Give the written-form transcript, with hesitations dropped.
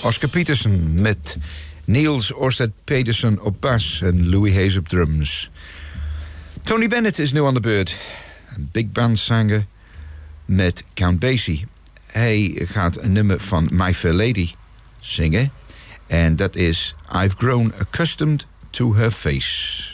Oscar Peterson met Niels Orsted Pedersen op bas en Louis Hayes op drums. Tony Bennett is nu aan de beurt. Een big band zanger met Count Basie. Hij gaat een nummer van My Fair Lady zingen. En dat is I've Grown Accustomed to Her Face.